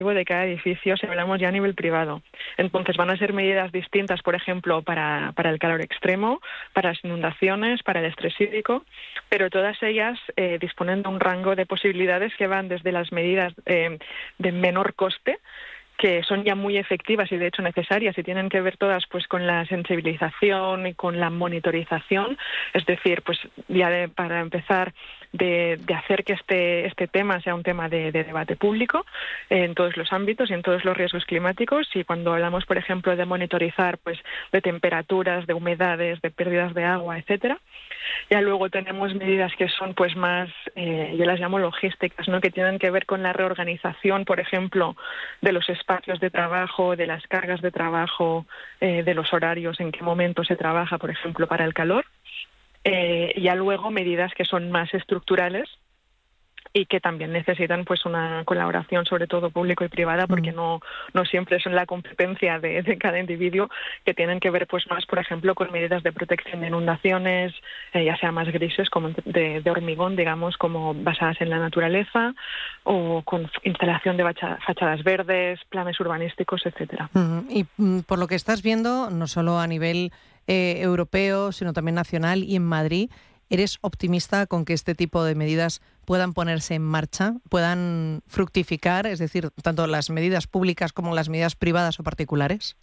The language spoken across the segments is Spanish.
de cada edificio si hablamos ya a nivel privado. Entonces van a ser medidas distintas, por ejemplo, para el calor extremo, para las inundaciones, para el estrés hídrico, pero todas ellas disponen de un rango de posibilidades que van desde las medidas de menor coste, que son ya muy efectivas y de hecho necesarias y tienen que ver todas pues con la sensibilización y con la monitorización, es decir, pues ya para empezar de hacer que este tema sea un tema de debate público en todos los ámbitos y en todos los riesgos climáticos. Y cuando hablamos, por ejemplo, de monitorizar pues de temperaturas, de humedades, de pérdidas de agua, etcétera, ya luego tenemos medidas que son pues más, yo las llamo logísticas, ¿no?, que tienen que ver con la reorganización, por ejemplo, de los espacios de trabajo, de las cargas de trabajo, de los horarios, en qué momento se trabaja, por ejemplo, para el calor. Ya luego medidas que son más estructurales y que también necesitan pues una colaboración sobre todo público y privada, porque no siempre son la competencia de cada individuo, que tienen que ver pues más, por ejemplo, con medidas de protección de inundaciones, ya sea más grises, como de hormigón, digamos, como basadas en la naturaleza, o con instalación de fachadas verdes, planes urbanísticos, etcétera. Y por lo que estás viendo, no solo a nivel europeo, sino también nacional y en Madrid, ¿eres optimista con que este tipo de medidas puedan ponerse en marcha, puedan fructificar, es decir, tanto las medidas públicas como las medidas privadas o particulares?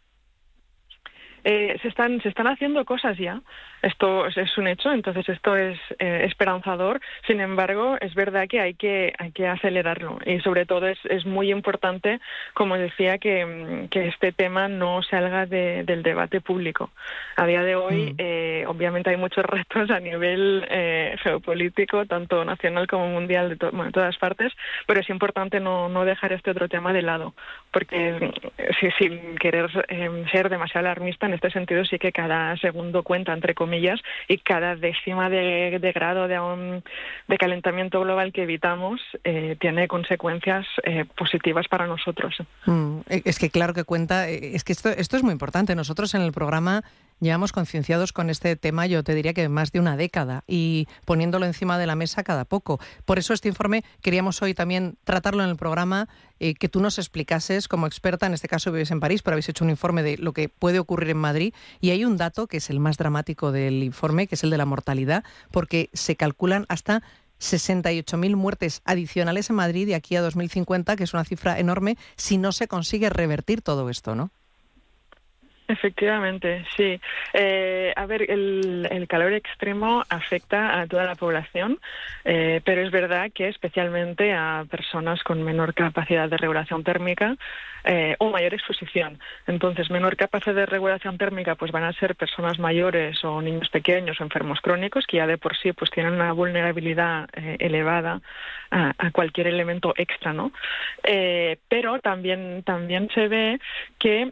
Se están haciendo cosas ya. Esto es un hecho, entonces esto es esperanzador. Sin embargo, es verdad que hay que acelerarlo y sobre todo es muy importante, como decía, que este tema no salga del debate público. A día de hoy, obviamente hay muchos retos a nivel geopolítico, tanto nacional como mundial, de todas partes, pero es importante no dejar este otro tema de lado, porque sin querer ser demasiado alarmista, en este sentido sí que cada segundo cuenta, entre comillas, y cada décima de grado de calentamiento global que evitamos tiene consecuencias positivas para nosotros. Es que claro que cuenta, es que esto es muy importante. Nosotros en el programa llevamos concienciados con este tema, yo te diría que más de una década, y poniéndolo encima de la mesa cada poco. Por eso este informe queríamos hoy también tratarlo en el programa, que tú nos explicases como experta, en este caso vives en París, pero habéis hecho un informe de lo que puede ocurrir en Madrid, y hay un dato que es el más dramático del informe, que es el de la mortalidad, porque se calculan hasta 68.000 muertes adicionales en Madrid de aquí a 2050, que es una cifra enorme, si no se consigue revertir todo esto, ¿no? Efectivamente, sí. A ver, el calor extremo afecta a toda la población, pero es verdad que especialmente a personas con menor capacidad de regulación térmica o mayor exposición. Entonces, menor capacidad de regulación térmica pues van a ser personas mayores o niños pequeños o enfermos crónicos, que ya de por sí pues tienen una vulnerabilidad elevada a cualquier elemento extra, ¿no? Pero también se ve que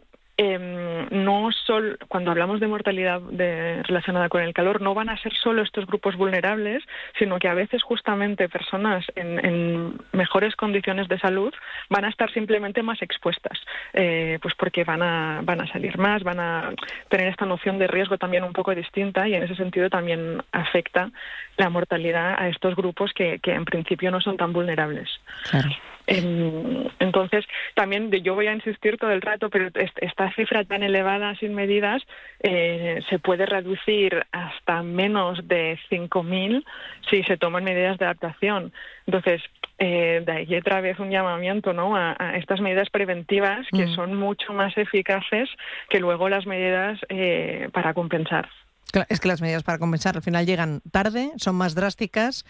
no solo, cuando hablamos de mortalidad relacionada con el calor, no van a ser solo estos grupos vulnerables, sino que a veces justamente personas en mejores condiciones de salud van a estar simplemente más expuestas, pues porque van a salir más, van a tener esta noción de riesgo también un poco distinta, y en ese sentido también afecta la mortalidad a estos grupos que en principio no son tan vulnerables. Claro. Entonces, también yo voy a insistir todo el rato, pero esta cifra tan elevada sin medidas se puede reducir hasta menos de 5.000 si se toman medidas de adaptación. Entonces, de ahí otra vez un llamamiento, ¿no?, a estas medidas preventivas que son mucho más eficaces que luego las medidas para compensar. Es que las medidas para compensar al final llegan tarde, son más drásticas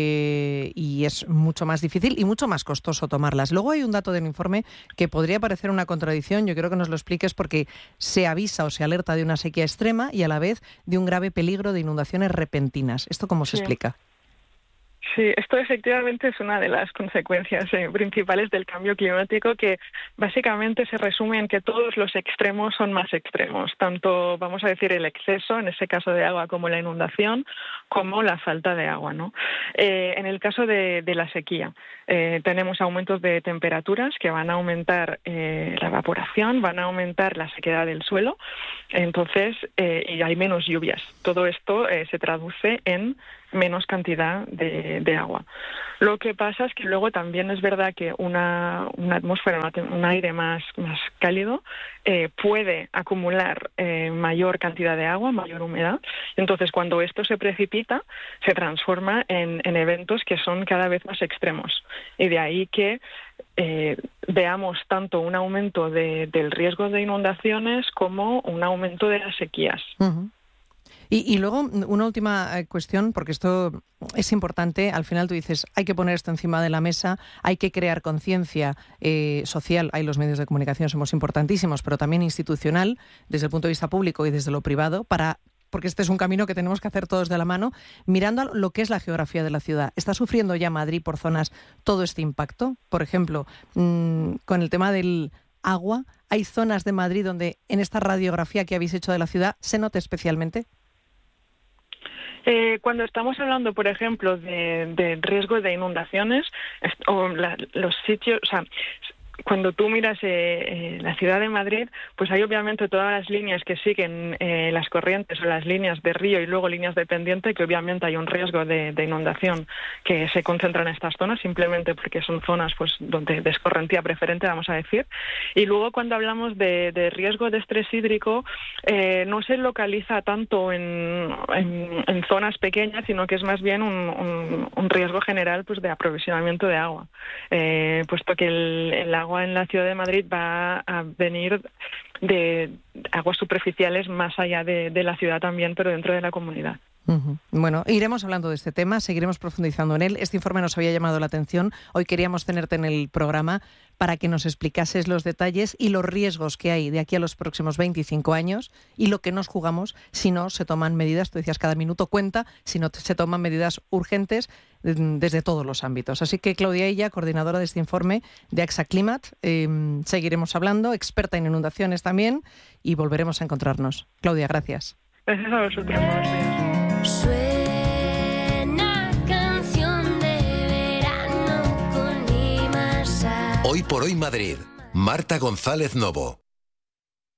y es mucho más difícil y mucho más costoso tomarlas. Luego hay un dato del informe que podría parecer una contradicción, yo quiero que nos lo expliques, porque se avisa o se alerta de una sequía extrema y a la vez de un grave peligro de inundaciones repentinas. ¿Esto cómo se explica? Sí, esto efectivamente es una de las consecuencias principales del cambio climático, que básicamente se resume en que todos los extremos son más extremos, tanto, vamos a decir, el exceso, en ese caso de agua, como la inundación, como la falta de agua, ¿no? En el caso de la sequía, tenemos aumentos de temperaturas que van a aumentar la evaporación, van a aumentar la sequedad del suelo, entonces y hay menos lluvias. Todo esto se traduce en menos cantidad de agua. Lo que pasa es que luego también es verdad que una atmósfera, un aire más cálido, puede acumular mayor cantidad de agua, mayor humedad. Entonces, cuando esto se precipita, se transforma en eventos que son cada vez más extremos. Y de ahí que veamos tanto un aumento del riesgo de inundaciones como un aumento de las sequías. Uh-huh. Y luego una última cuestión, porque esto es importante. Al final tú dices, hay que poner esto encima de la mesa, hay que crear conciencia social. Hay los medios de comunicación, somos importantísimos, pero también institucional, desde el punto de vista público y desde lo privado, porque este es un camino que tenemos que hacer todos de la mano, mirando a lo que es la geografía de la ciudad. ¿Está sufriendo ya Madrid por zonas todo este impacto? Por ejemplo, con el tema del agua, ¿hay zonas de Madrid donde en esta radiografía que habéis hecho de la ciudad se note especialmente? Cuando estamos hablando, por ejemplo, de riesgo de inundaciones, los sitios, o sea, cuando tú miras la ciudad de Madrid, pues hay obviamente todas las líneas que siguen las corrientes o las líneas de río y luego líneas de pendiente, que obviamente hay un riesgo de inundación que se concentra en estas zonas, simplemente porque son zonas pues donde de escorrentía preferente, vamos a decir. Y luego cuando hablamos de riesgo de estrés hídrico, no se localiza tanto en zonas pequeñas, sino que es más bien un riesgo general pues de aprovisionamiento de agua, puesto que el agua en la ciudad de Madrid va a venir de aguas superficiales más allá de la ciudad también, pero dentro de la comunidad. Uh-huh. Bueno, iremos hablando de este tema, seguiremos profundizando en él. Este informe nos había llamado la atención. Hoy queríamos tenerte en el programa para que nos explicases los detalles y los riesgos que hay de aquí a los próximos 25 años y lo que nos jugamos si no se toman medidas, tú decías cada minuto cuenta, si no se toman medidas urgentes desde todos los ámbitos. Así que Claudia Illa, coordinadora de este informe de AXA Climate, seguiremos hablando, experta en inundaciones también, y volveremos a encontrarnos. Claudia, gracias. Gracias a vosotros. Buenos días. Suena canción de verano con mi masa. Hoy por hoy Madrid. Marta González Novo.